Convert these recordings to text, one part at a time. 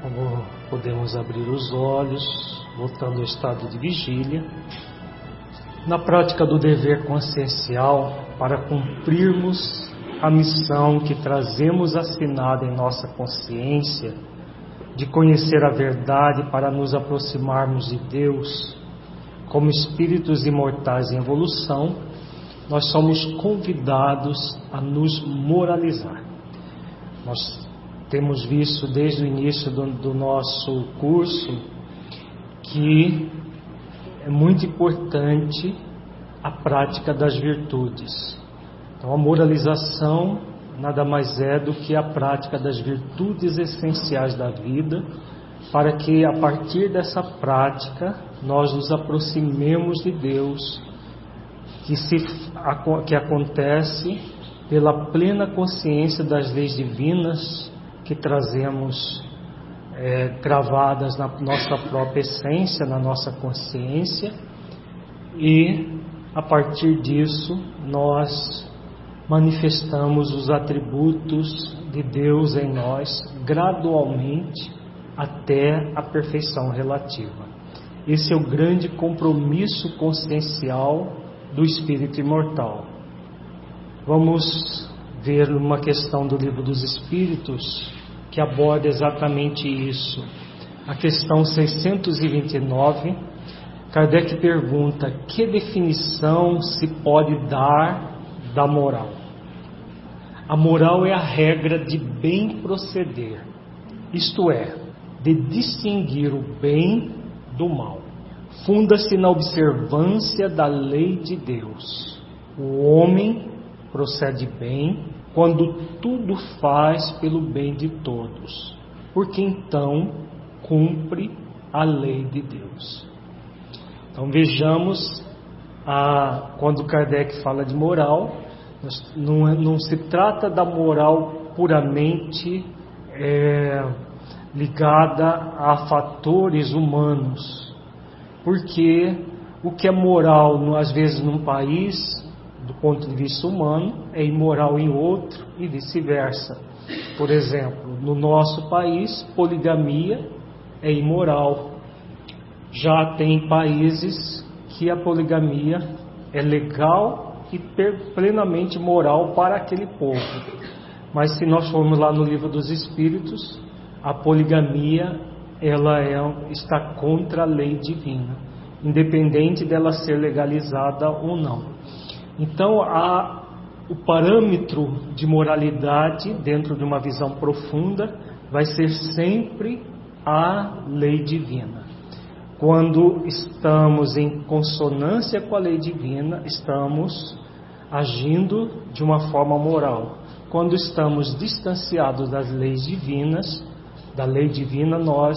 Como podemos abrir os olhos, voltando ao estado de vigília, na prática do dever consciencial para cumprirmos a missão que trazemos assinada em nossa consciência de conhecer a verdade para nos aproximarmos de Deus como espíritos imortais em evolução, nós somos convidados a nos moralizar. Nós temos visto desde o início do nosso curso que é muito importante a prática das virtudes. Então, a moralização nada mais é do que a prática das virtudes essenciais da vida, para que a partir dessa prática nós nos aproximemos de Deus, que acontece pela plena consciência das leis divinas que trazemos gravadas na nossa própria essência, na nossa consciência, e a partir disso nós manifestamos os atributos de Deus em nós gradualmente até a perfeição relativa. Esse é o grande compromisso consciencial do espírito imortal. Vamos ver uma questão do Livro dos Espíritos que aborda exatamente isso. A questão 629, Kardec pergunta: que definição se pode dar da moral? A moral é a regra de bem proceder, isto é, de distinguir o bem do mal. Funda-se na observância da lei de Deus. O homem procede bem quando tudo faz pelo bem de todos, porque então cumpre a lei de Deus. Então vejamos, quando Kardec fala de moral, não se trata da moral puramente ligada a fatores humanos, porque o que é moral às vezes num país, do ponto de vista humano, é imoral em outro e vice-versa. Por exemplo, no nosso país, poligamia é imoral. Já tem países que a poligamia é legal e plenamente moral para aquele povo. Mas se nós formos lá no Livro dos Espíritos, a poligamia está contra a lei divina, independente dela ser legalizada ou não. Então, o parâmetro de moralidade, dentro de uma visão profunda, vai ser sempre a lei divina. Quando estamos em consonância com a lei divina, estamos agindo de uma forma moral. Quando estamos distanciados das leis divinas, da lei divina, nós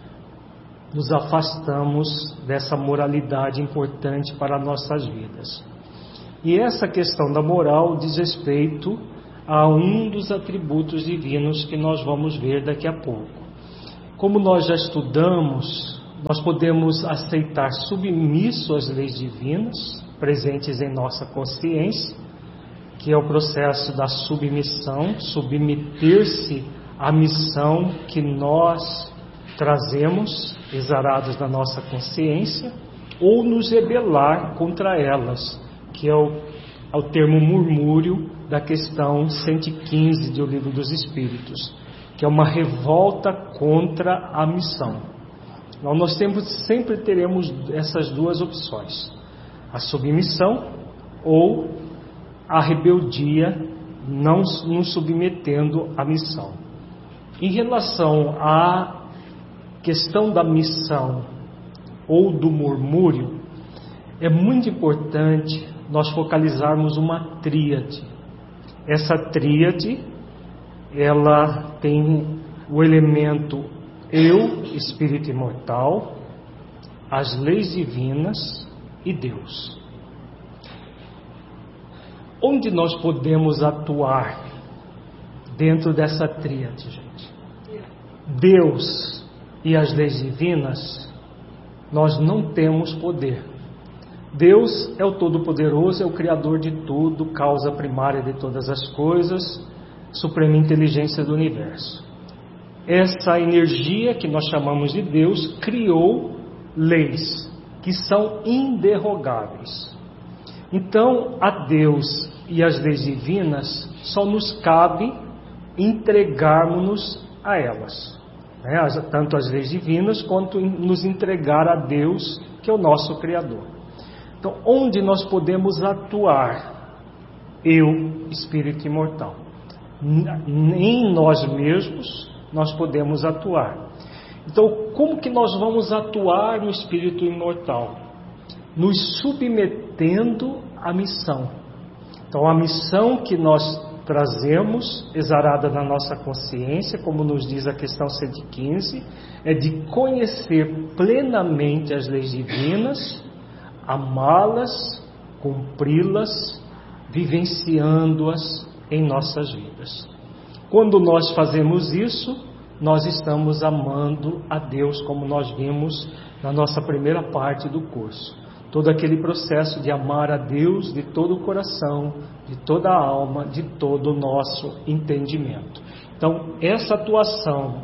nos afastamos dessa moralidade importante para nossas vidas. E essa questão da moral diz respeito a um dos atributos divinos que nós vamos ver daqui a pouco. Como nós já estudamos, nós podemos aceitar submisso às leis divinas presentes em nossa consciência, que é o processo da submissão, submeter-se à missão que nós trazemos exarados na nossa consciência, ou nos rebelar contra elas, que é o termo murmúrio da questão 115 do Livro dos Espíritos, que é uma revolta contra a missão. Então, nós sempre teremos essas duas opções: a submissão ou a rebeldia, não nos submetendo à missão. Em relação à questão da missão ou do murmúrio, é muito importante nós focalizarmos uma tríade. Essa tríade, ela tem o elemento eu, espírito imortal, as leis divinas e Deus. Onde nós podemos atuar dentro dessa tríade, gente? Deus e as leis divinas, nós não temos poder. Deus é o Todo-Poderoso, é o Criador de tudo, causa primária de todas as coisas, suprema inteligência do universo. essa energia que nós chamamos de Deus criou leis que são inderrogáveis. Então, a Deus e as leis divinas só nos cabe entregarmos-nos a elas, né? Tanto as leis divinas quanto nos entregar a Deus, que é o nosso Criador. Então, onde nós podemos atuar? Eu, espírito imortal. Em nós mesmos nós podemos atuar. Então, como que nós vamos atuar no espírito imortal? Nos submetendo à missão. Então, a missão que nós trazemos, exarada na nossa consciência, como nos diz a questão 115, é de conhecer plenamente as leis divinas, amá-las, cumpri-las, vivenciando-as em nossas vidas. Quando nós fazemos isso, nós estamos amando a Deus, como nós vimos na nossa primeira parte do curso. Todo aquele processo de amar a Deus de todo o coração, de toda a alma, de todo o nosso entendimento. Então, essa atuação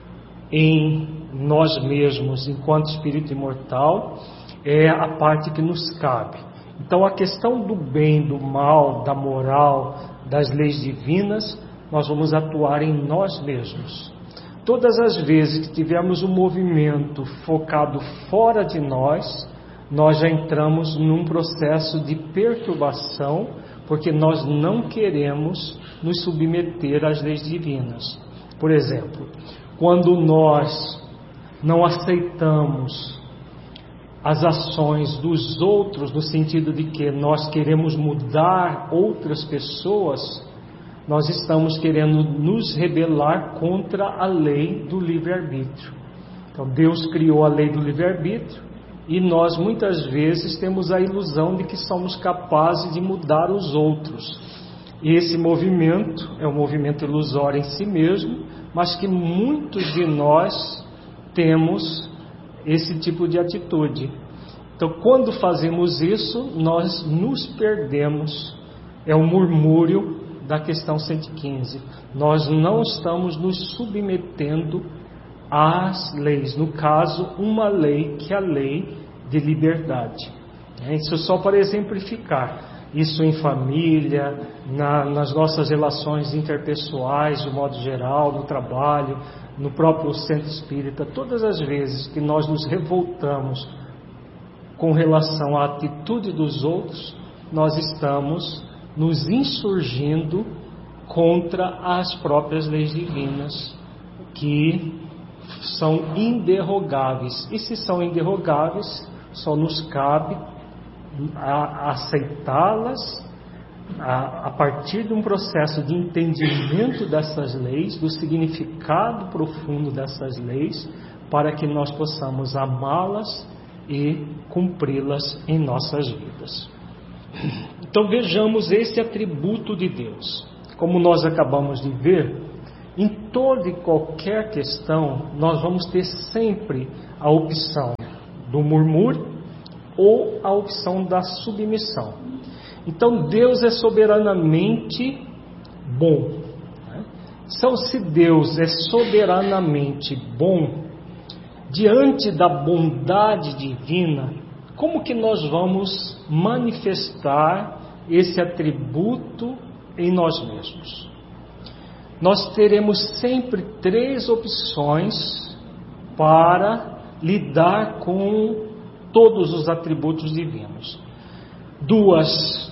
em nós mesmos, enquanto espírito imortal, é a parte que nos cabe. Então, a questão do bem, do mal, da moral, das leis divinas, nós vamos atuar em nós mesmos. Todas as vezes que tivermos um movimento focado fora de nós já entramos num processo de perturbação, porque nós não queremos nos submeter às leis divinas. Por exemplo, quando nós não aceitamos as ações dos outros, no sentido de que nós queremos mudar outras pessoas, nós estamos querendo nos rebelar contra a lei do livre-arbítrio. Então, Deus criou a lei do livre-arbítrio e nós muitas vezes temos a ilusão de que somos capazes de mudar os outros. E esse movimento é um movimento ilusório em si mesmo, mas que muitos de nós temos esse tipo de atitude. Então, quando fazemos isso, nós nos perdemos. É o murmúrio da questão 115. Nós não estamos nos submetendo às leis. No caso, uma lei que é a lei de liberdade. Isso só para exemplificar. Isso em família, nas nossas relações interpessoais, de modo geral, no trabalho, no próprio centro espírita. Todas as vezes que nós nos revoltamos com relação à atitude dos outros, nós estamos nos insurgindo contra as próprias leis divinas, que são inderrogáveis. E se são inderrogáveis, só nos cabe aceitá-las a partir de um processo de entendimento dessas leis, do significado profundo dessas leis, para que nós possamos amá-las e cumpri-las em nossas vidas. Então vejamos esse atributo de Deus. Como nós acabamos de ver, em toda e qualquer questão, nós vamos ter sempre a opção do murmúrio ou a opção da submissão. Então Deus é soberanamente bom. Então, se Deus é soberanamente bom, diante da bondade divina, como que nós vamos manifestar esse atributo em nós mesmos? Nós teremos sempre 3 opções para lidar com todos os atributos divinos. 2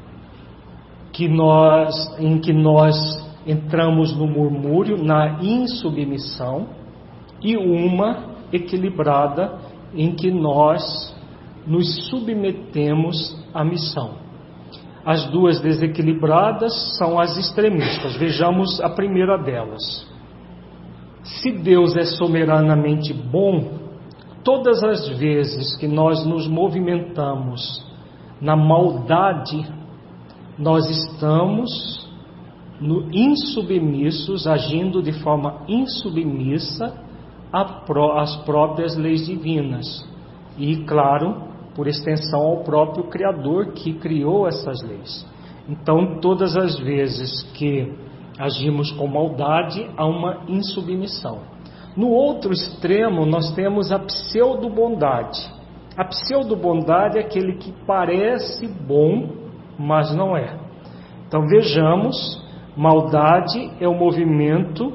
em que nós entramos no murmúrio, na insubmissão, e uma equilibrada em que nós nos submetemos à missão. As 2 desequilibradas são as extremistas. Vejamos a primeira delas. Se Deus é soberanamente bom, todas as vezes que nós nos movimentamos na maldade, nós estamos insubmissos, agindo de forma insubmissa às próprias leis divinas. E, claro, por extensão ao próprio Criador que criou essas leis. Então, todas as vezes que agimos com maldade, há uma insubmissão. No outro extremo, nós temos a pseudo-bondade. A pseudo-bondade é aquele que parece bom, mas não é. Então vejamos, maldade é o movimento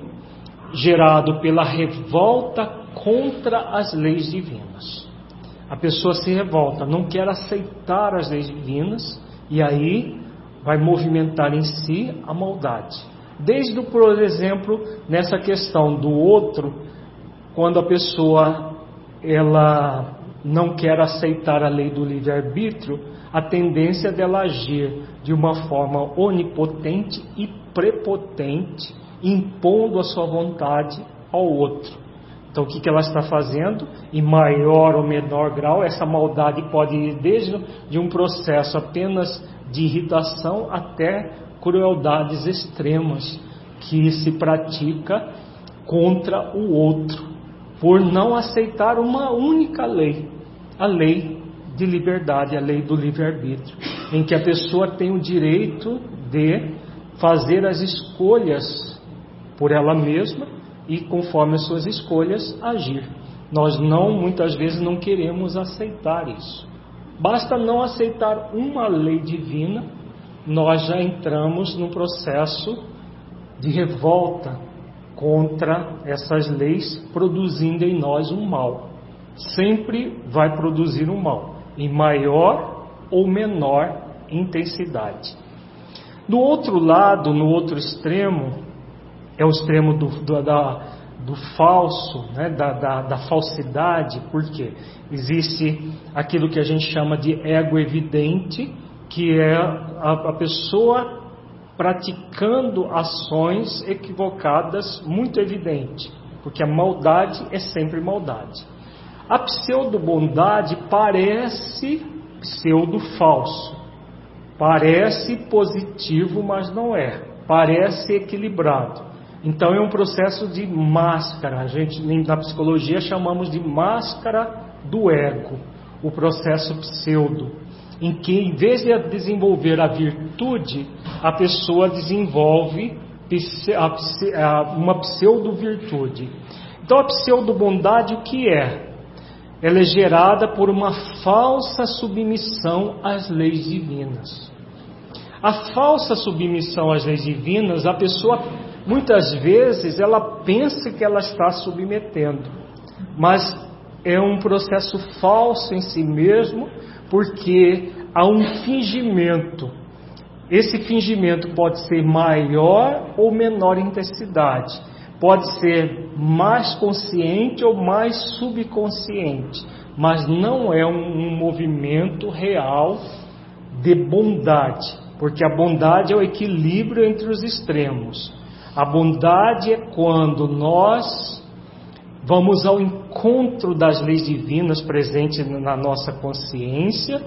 gerado pela revolta contra as leis divinas. A pessoa se revolta, não quer aceitar as leis divinas, e aí vai movimentar em si a maldade. Desde, por exemplo, nessa questão do outro, quando a pessoa ela não quer aceitar a lei do livre-arbítrio, a tendência dela agir de uma forma onipotente e prepotente, impondo a sua vontade ao outro. Então o que ela está fazendo? Em maior ou menor grau, essa maldade pode ir desde de um processo apenas de irritação até crueldades extremas que se pratica contra o outro, por não aceitar uma única lei, a lei de liberdade, a lei do livre-arbítrio, em que a pessoa tem o direito de fazer as escolhas por ela mesma e conforme as suas escolhas agir. Nós muitas vezes não queremos aceitar isso. Basta não aceitar uma lei divina, nós já entramos num processo de revolta contra essas leis, produzindo em nós um mal. Sempre vai produzir um mal, em maior ou menor intensidade. Do outro lado, no outro extremo, é o extremo do falso, né? da falsidade, porque existe aquilo que a gente chama de ego evidente, que é a pessoa praticando ações equivocadas muito evidente, porque a maldade é sempre maldade. A pseudo-bondade parece pseudo-falso, parece positivo, mas não é, parece equilibrado. Então é um processo de máscara, a gente na psicologia chamamos de máscara do ego, o processo pseudo, em que em vez de desenvolver a virtude, a pessoa desenvolve uma pseudo-virtude. Então a pseudo-bondade o que é? Ela é gerada por uma falsa submissão às leis divinas. A falsa submissão às leis divinas, a pessoa muitas vezes ela pensa que ela está submetendo, mas é um processo falso em si mesmo, porque há um fingimento. Esse fingimento pode ser maior ou menor intensidade, pode ser mais consciente ou mais subconsciente, mas não é um movimento real de bondade, porque a bondade é o equilíbrio entre os extremos. A bondade é quando nós vamos ao encontro das leis divinas presentes na nossa consciência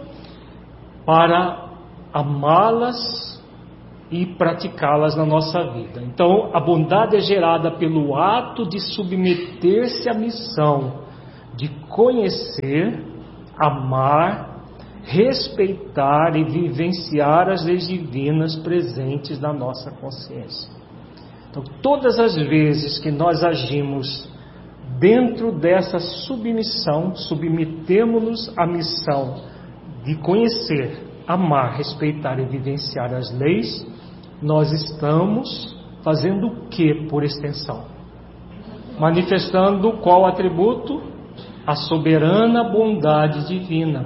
para amá-las e praticá-las na nossa vida. Então, a bondade é gerada pelo ato de submeter-se à missão de conhecer, amar, respeitar e vivenciar as leis divinas presentes na nossa consciência. Então, todas as vezes que nós agimos dentro dessa submissão, submetemos-nos à missão de conhecer, amar, respeitar e vivenciar as leis, nós estamos fazendo o que por extensão? Manifestando qual atributo? A soberana bondade divina.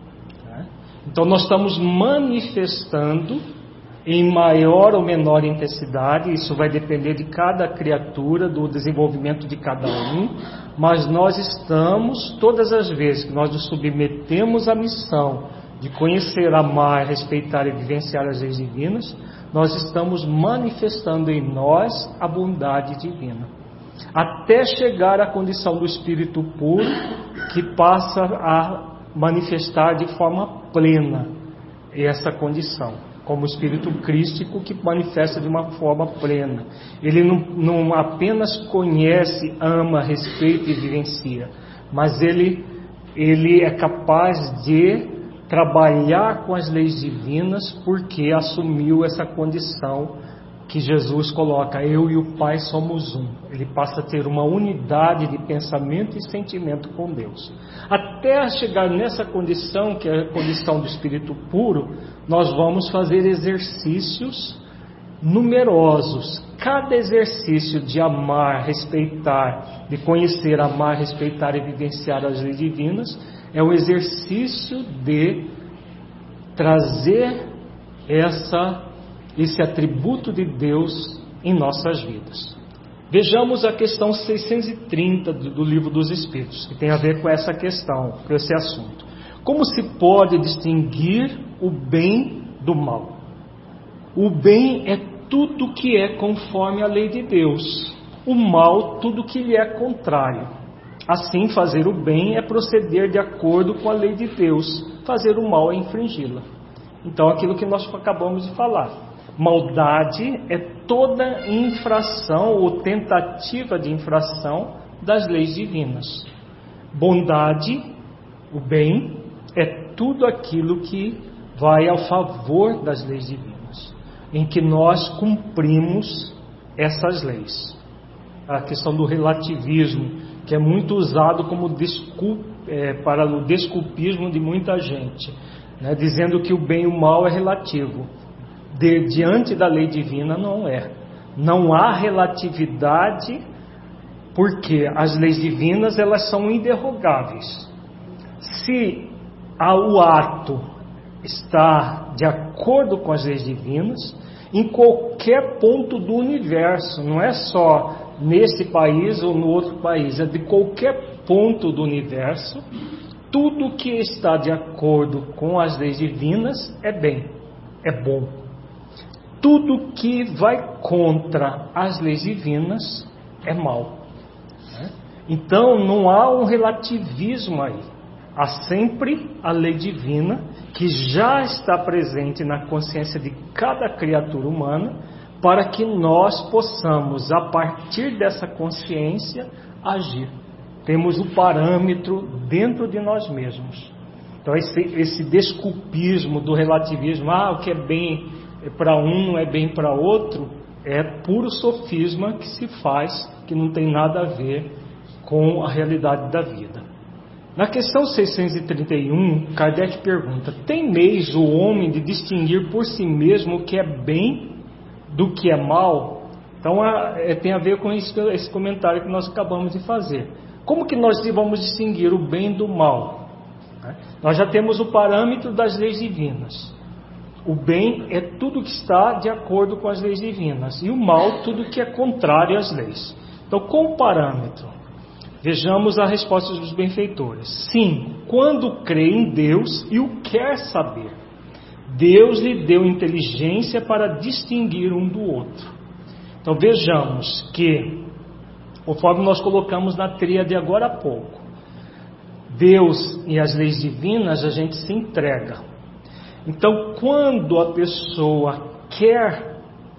Então nós estamos manifestando em maior ou menor intensidade, isso vai depender de cada criatura, do desenvolvimento de cada um, mas nós estamos, todas as vezes que nós nos submetemos à missão de conhecer, amar, respeitar e vivenciar as leis divinas, nós estamos manifestando em nós a bondade divina, até chegar à condição do Espírito puro, que passa a manifestar de forma plena essa condição, como o Espírito crístico que manifesta de uma forma plena. Ele não apenas conhece, ama, respeita e vivencia, mas ele é capaz de trabalhar com as leis divinas porque assumiu essa condição que Jesus coloca, eu e o Pai somos um. Ele passa a ter uma unidade de pensamento e sentimento com Deus. Até chegar nessa condição, que é a condição do Espírito puro, nós vamos fazer exercícios numerosos. Cada exercício de amar, respeitar, de conhecer, amar, respeitar e vivenciar as leis divinas, é o exercício de trazer esse atributo de Deus em nossas vidas. Vejamos a questão 630 do Livro dos Espíritos, que tem a ver com essa questão, com esse assunto. Como se pode distinguir o bem do mal? O bem é tudo que é conforme a lei de Deus. O mal, tudo que lhe é contrário. Assim, fazer o bem é proceder de acordo com a lei de Deus. Fazer o mal é infringi-la. Então, aquilo que nós acabamos de falar. Maldade é toda infração ou tentativa de infração das leis divinas. Bondade, o bem, é tudo aquilo que vai ao favor das leis divinas, em que nós cumprimos essas leis. A questão do relativismo, que é muito usado como para o desculpismo de muita gente, né, dizendo que o bem e o mal é relativo. Diante da lei divina não é. Não há relatividade, porque as leis divinas elas são inderrogáveis. Se o ato está de acordo com as leis divinas, em qualquer ponto do universo, não é só nesse país ou no outro país, é de qualquer ponto do universo, tudo que está de acordo com as leis divinas é bem, é bom. Tudo que vai contra as leis divinas é mal. Então não há um relativismo aí. Há sempre a lei divina que já está presente na consciência de cada criatura humana, para que nós possamos, a partir dessa consciência, agir. Temos o parâmetro dentro de nós mesmos. Então esse desculpismo do relativismo, o que é bem para um não é bem para outro, é puro sofisma que se faz, que não tem nada a ver com a realidade da vida. Na questão 631, Kardec pergunta: tem meios o homem de distinguir por si mesmo o que é bem do que é mal? Então tem a ver com esse comentário que nós acabamos de fazer. Como que nós vamos distinguir o bem do mal? Nós já temos o parâmetro das leis divinas. O bem é tudo que está de acordo com as leis divinas, e o mal tudo que é contrário às leis. Então, qual o parâmetro? Vejamos a resposta dos benfeitores. Sim, quando crê em Deus e o quer saber. Deus lhe deu inteligência para distinguir um do outro. Então vejamos que, conforme nós colocamos na tríade agora há pouco, Deus e as leis divinas a gente se entrega. Então, quando a pessoa quer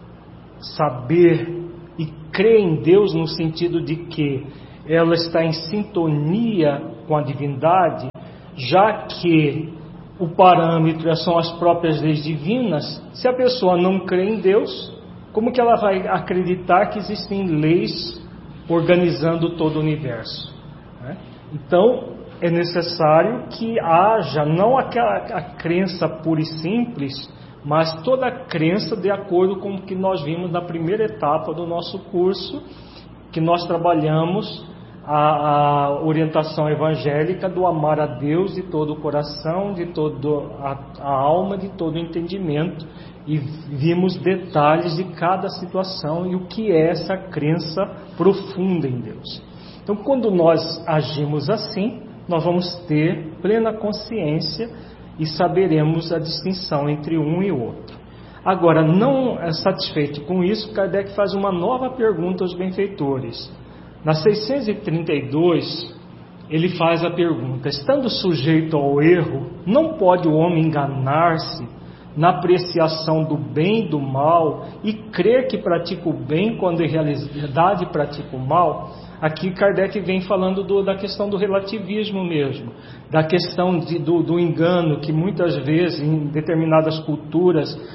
saber e crê em Deus no sentido de que ela está em sintonia com a divindade, já que o parâmetro são as próprias leis divinas, se a pessoa não crê em Deus, como que ela vai acreditar que existem leis organizando todo o universo? Então, é necessário que haja não a crença pura e simples, mas toda a crença de acordo com o que nós vimos na primeira etapa do nosso curso, que nós trabalhamos a orientação evangélica do amar a Deus de todo o coração, de toda a alma, de todo o entendimento, e vimos detalhes de cada situação e o que é essa crença profunda em Deus. Então, quando nós agimos assim, nós vamos ter plena consciência e saberemos a distinção entre um e outro. Agora, não satisfeito com isso, Kardec faz uma nova pergunta aos benfeitores. Na 632, ele faz a pergunta: estando sujeito ao erro, não pode o homem enganar-se na apreciação do bem e do mal e crer que pratica o bem quando em realidade pratica o mal? Aqui Kardec vem falando da questão do relativismo mesmo, da questão do engano, que muitas vezes em determinadas culturas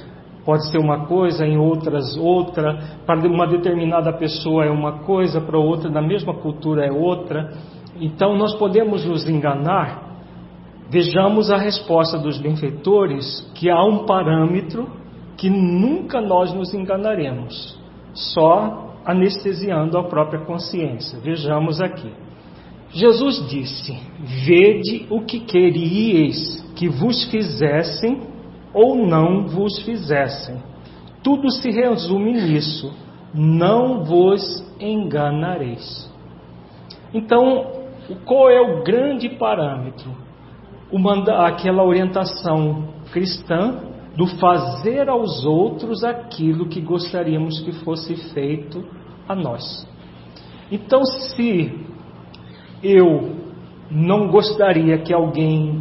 pode ser uma coisa, em outras outra, para uma determinada pessoa é uma coisa, para outra, na mesma cultura é outra. Então nós podemos nos enganar. Vejamos a resposta dos benfeitores, que há um parâmetro que nunca nós nos enganaremos, só anestesiando a própria consciência. Vejamos aqui. Jesus disse: vede o que queríeis que vos fizessem ou não vos fizessem. Tudo se resume nisso: não vos enganareis. Então, qual é o grande parâmetro? Aquela orientação cristã do fazer aos outros aquilo que gostaríamos que fosse feito a nós. Então, se eu não gostaria que alguém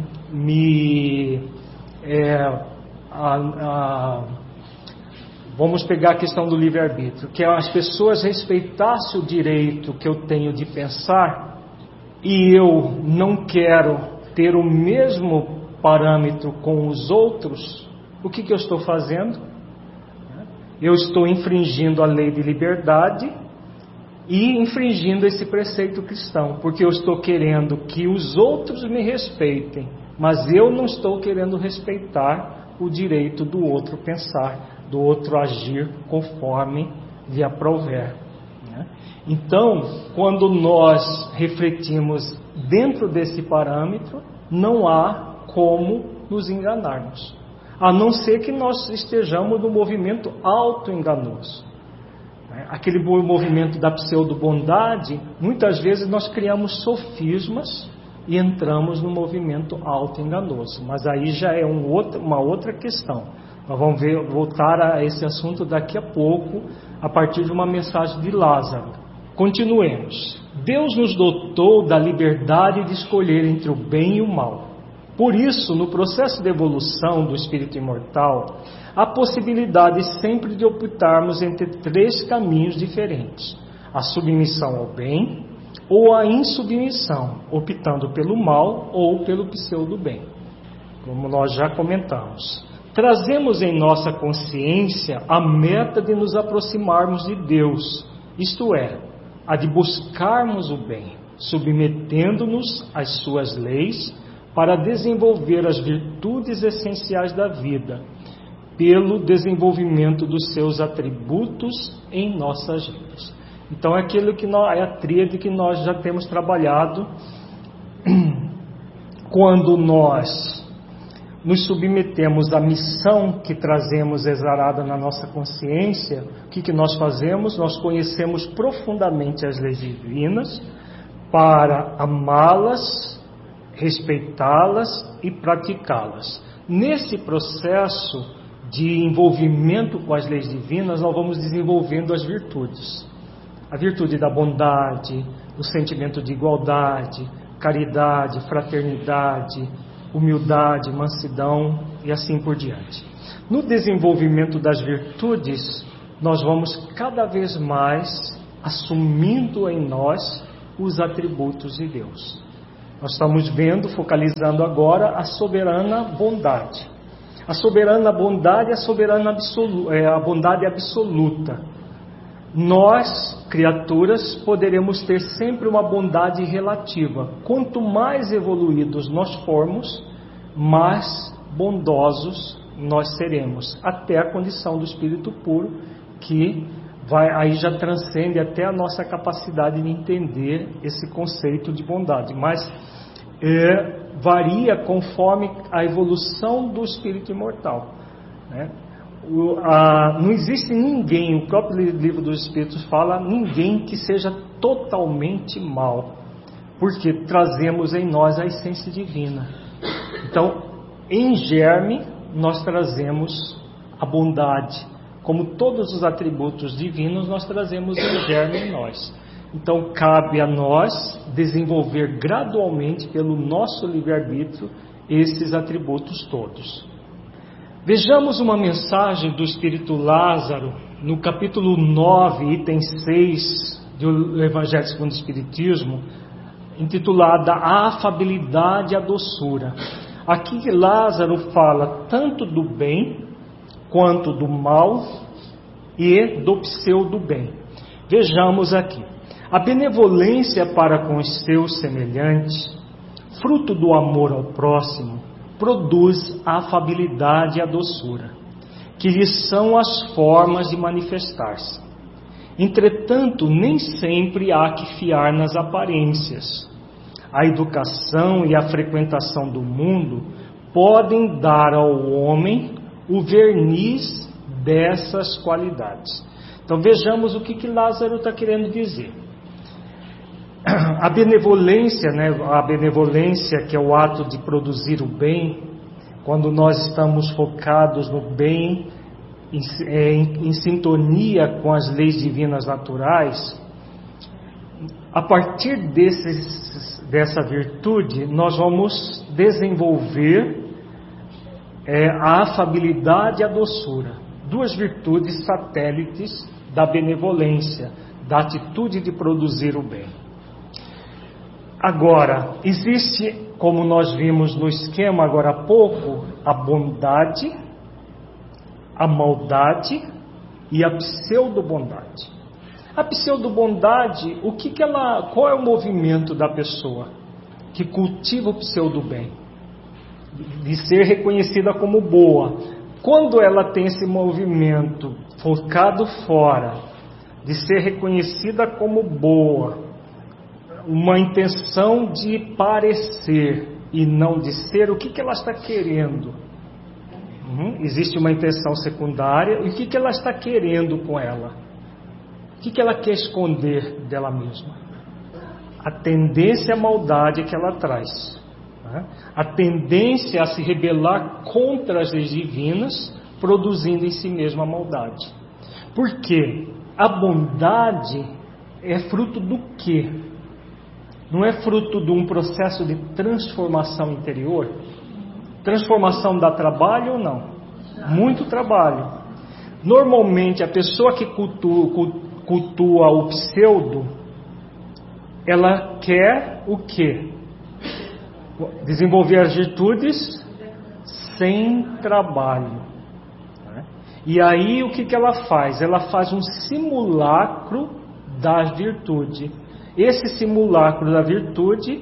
vamos pegar a questão do livre-arbítrio, que as pessoas respeitassem o direito que eu tenho de pensar, e eu não quero ter o mesmo parâmetro com os outros, o que eu estou fazendo? Eu estou infringindo a lei de liberdade e infringindo esse preceito cristão, porque eu estou querendo que os outros me respeitem, mas eu não estou querendo respeitar o direito do outro pensar, do outro agir conforme lhe aprouver. Então, quando nós refletimos dentro desse parâmetro, não há como nos enganarmos, a não ser que nós estejamos no movimento auto-enganoso. Aquele movimento da pseudo-bondade, muitas vezes nós criamos sofismas e entramos no movimento auto-enganoso, mas aí já é uma outra questão. Nós vamos voltar a esse assunto daqui a pouco, a partir de uma mensagem de Lázaro. Continuemos. Deus nos dotou da liberdade de escolher entre o bem e o mal. Por isso, no processo de evolução do espírito imortal, há possibilidade sempre de optarmos entre 3 caminhos diferentes: a submissão ao bem ou a insubmissão, optando pelo mal ou pelo pseudo-bem, como nós já comentamos. Trazemos em nossa consciência a meta de nos aproximarmos de Deus, isto é, a de buscarmos o bem, submetendo-nos às suas leis para desenvolver as virtudes essenciais da vida, pelo desenvolvimento dos seus atributos em nossas vidas. Então é aquilo que é a tríade que nós já temos trabalhado. Quando nós nos submetemos à missão que trazemos exarada na nossa consciência, o que nós fazemos? Nós conhecemos profundamente as leis divinas para amá-las, respeitá-las e praticá-las. Nesse processo de envolvimento com as leis divinas, nós vamos desenvolvendo as virtudes. A virtude da bondade, o sentimento de igualdade, caridade, fraternidade, humildade, mansidão e assim por diante. No desenvolvimento das virtudes, nós vamos cada vez mais assumindo em nós os atributos de Deus. Nós estamos vendo, focalizando agora a soberana bondade. A soberana bondade é a bondade absoluta. Nós, criaturas, poderemos ter sempre uma bondade relativa. Quanto mais evoluídos nós formos, mais bondosos nós seremos, até a condição do espírito puro, que aí já transcende até a nossa capacidade de entender esse conceito de bondade, mas varia conforme a evolução do espírito imortal, né? Não existe ninguém, o próprio livro dos Espíritos fala, ninguém que seja totalmente mal, porque trazemos em nós a essência divina. Então, em germe, nós trazemos a bondade, como todos os atributos divinos, nós trazemos em germe em nós. Então, cabe a nós desenvolver gradualmente, pelo nosso livre-arbítrio, esses atributos todos. Vejamos uma mensagem do Espírito Lázaro, no capítulo 9, item 6 do Evangelho segundo o Espiritismo, intitulada A Afabilidade e a Doçura. Aqui Lázaro fala tanto do bem quanto do mal e do pseudo-bem. Vejamos aqui. A benevolência para com os seus semelhantes, fruto do amor ao próximo, produz a afabilidade e a doçura, que lhes são as formas de manifestar-se. Entretanto, nem sempre há que fiar nas aparências. A educação e a frequentação do mundo podem dar ao homem o verniz dessas qualidades. Então vejamos o que Lázaro está querendo dizer. A benevolência, a benevolência, que é o ato de produzir o bem, quando nós estamos focados no bem, em sintonia com as leis divinas naturais, a partir dessa virtude, nós vamos desenvolver a afabilidade e a doçura, duas virtudes satélites da benevolência, da atitude de produzir o bem. Agora, existe, como nós vimos no esquema agora há pouco, a bondade, a maldade e a pseudo-bondade. A pseudo-bondade, qual é o movimento da pessoa que cultiva o pseudo-bem? De ser reconhecida como boa. Quando ela tem esse movimento focado fora, de ser reconhecida como boa, uma intenção de parecer e não de ser, o que ela está querendo? Existe uma intenção secundária, e o que ela está querendo com ela? O que ela quer esconder dela mesma? A tendência à maldade que ela traz. A tendência a se rebelar contra as leis divinas, produzindo em si mesma a maldade. Por quê? A bondade é fruto do quê? Não é fruto de um processo de transformação interior? Transformação dá trabalho ou não? Muito trabalho. Normalmente a pessoa que cultua o pseudo, ela quer o quê? Desenvolver as virtudes sem trabalho. E aí o que ela faz? Ela faz um simulacro da virtude. Esse simulacro da virtude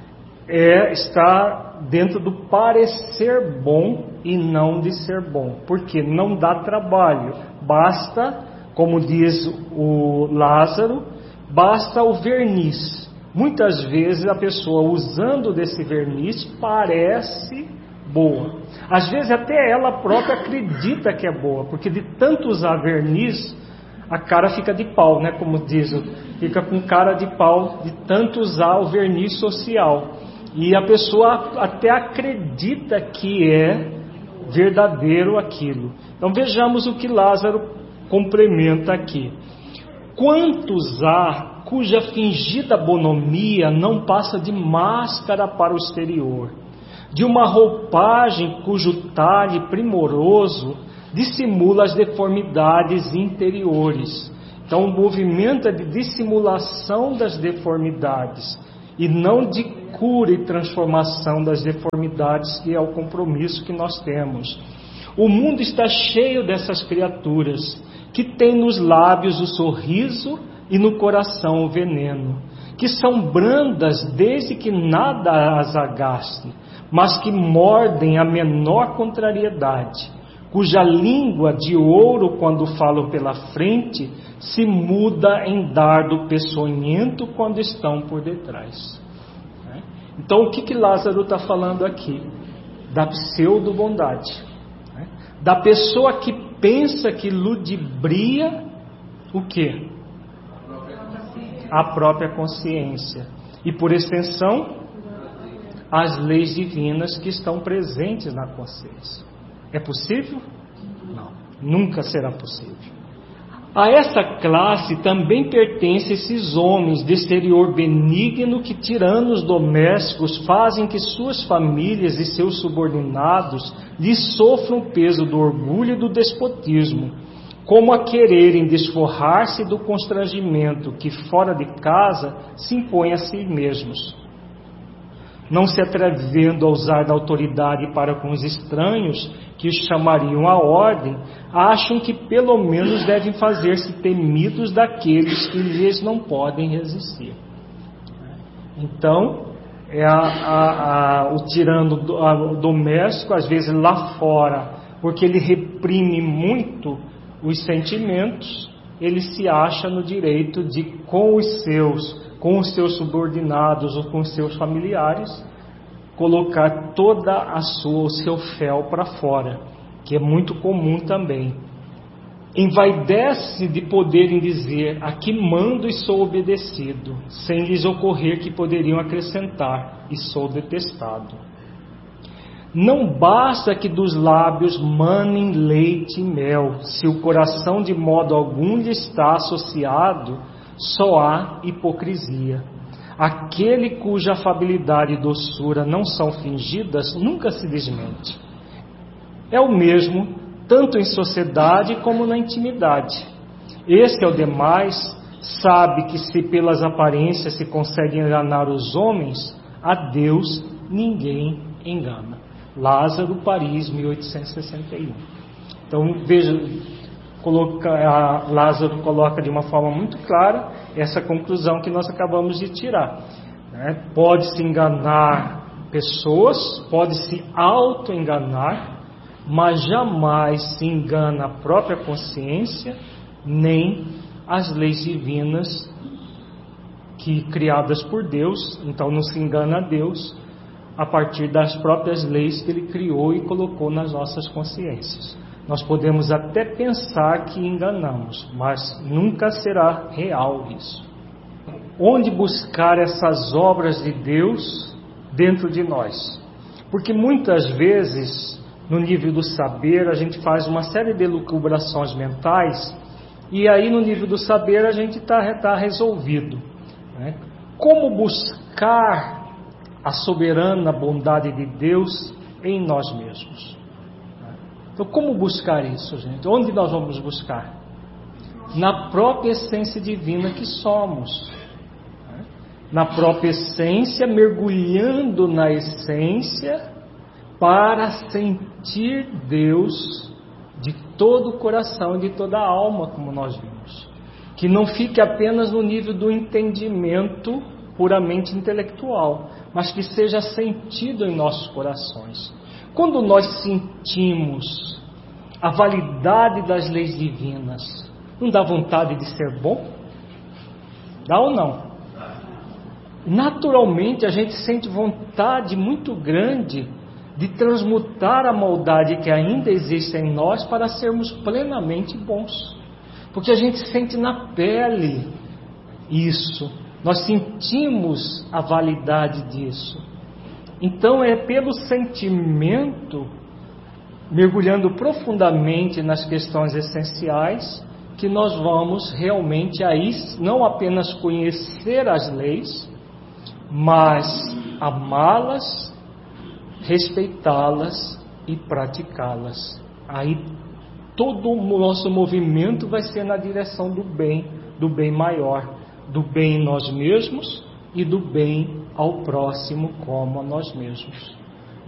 está dentro do parecer bom e não de ser bom. Porque não dá trabalho. Basta, como diz o Lázaro, basta o verniz. Muitas vezes a pessoa usando desse verniz parece boa. Às vezes até ela própria acredita que é boa, porque de tanto usar verniz, a cara fica de pau, como diz, fica com cara de pau de tanto usar o verniz social. E a pessoa até acredita que é verdadeiro aquilo. Então vejamos o que Lázaro complementa aqui. Quantos há cuja fingida bonomia não passa de máscara para o exterior, de uma roupagem cujo talhe primoroso dissimula as deformidades interiores. Então o movimento é de dissimulação das deformidades e não de cura e transformação das deformidades, que é o compromisso que nós temos. O mundo está cheio dessas criaturas que têm nos lábios o sorriso e no coração o veneno, que são brandas desde que nada as agaste, mas que mordem a menor contrariedade, cuja língua de ouro, quando falam pela frente, se muda em dardo peçonhento quando estão por detrás. Então o que Lázaro está falando aqui? Da pseudo-bondade, da pessoa que pensa que ludibria o quê? A própria consciência. E por extensão, as leis divinas que estão presentes na consciência. É possível? Não, nunca será possível. A essa classe também pertencem esses homens de exterior benigno que, tiranos domésticos, fazem que suas famílias e seus subordinados lhes sofram o peso do orgulho e do despotismo, como a quererem desforrar-se do constrangimento que fora de casa se impõe a si mesmos. não se atrevendo a usar da autoridade para com os estranhos, que os chamariam à ordem, acham que pelo menos devem fazer-se temidos daqueles que lhes não podem resistir. Então, o tirano doméstico, às vezes lá fora, porque ele reprime muito os sentimentos, ele se acha no direito de, com os seus subordinados ou com os seus familiares, colocar o seu fel para fora, que é muito comum também. Envaidece de poderem dizer: aqui mando e sou obedecido, sem lhes ocorrer que poderiam acrescentar: e sou detestado. Não basta que dos lábios manem leite e mel, se o coração de modo algum lhe está associado, só há hipocrisia. Aquele cuja afabilidade e doçura não são fingidas nunca se desmente. É o mesmo tanto em sociedade como na intimidade. Este, ao demais, sabe que se pelas aparências se consegue enganar os homens, a Deus ninguém engana. Lázaro, Paris, 1861. Então, veja, Lázaro coloca de uma forma muito clara essa conclusão que nós acabamos de tirar. Pode-se enganar pessoas, pode-se auto-enganar, mas jamais se engana a própria consciência, nem as leis divinas criadas por Deus. Então não se engana a Deus a partir das próprias leis que Ele criou e colocou nas nossas consciências. Nós podemos até pensar que enganamos, mas nunca será real isso. Onde buscar essas obras de Deus dentro de nós? Porque muitas vezes, no nível do saber, a gente faz uma série de elucubrações mentais, e aí no nível do saber a gente está resolvido. Como buscar a soberana bondade de Deus em nós mesmos? Então, como buscar isso, gente? Onde nós vamos buscar? Na própria essência divina que somos. Na própria essência, mergulhando na essência, para sentir Deus de todo o coração e de toda a alma, como nós vimos. Que não fique apenas no nível do entendimento puramente intelectual, mas que seja sentido em nossos corações. Quando nós sentimos a validade das leis divinas, não dá vontade de ser bom? Dá ou não? Naturalmente a gente sente vontade muito grande de transmutar a maldade que ainda existe em nós para sermos plenamente bons. Porque a gente sente na pele isso. Nós sentimos a validade disso. Então é pelo sentimento, mergulhando profundamente nas questões essenciais, que nós vamos realmente aí não apenas conhecer as leis, mas amá-las, respeitá-las e praticá-las. Aí todo o nosso movimento vai ser na direção do bem maior, do bem em nós mesmos e do bem ao próximo como a nós mesmos.